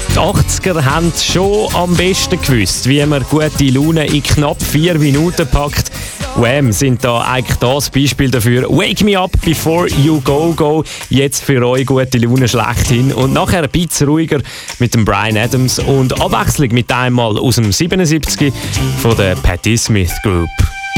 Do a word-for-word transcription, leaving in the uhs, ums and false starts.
Die achtziger haben schon am besten gewusst, wie man gute Laune in knapp vier Minuten packt. Wham sind da eigentlich das Beispiel dafür. Wake me up before you go go. Jetzt für euch gute Laune schlechthin. Und nachher ein bisschen ruhiger mit dem Bryan Adams und Abwechslung mit einmal aus dem siebenundsiebzig von der Patti Smith Group.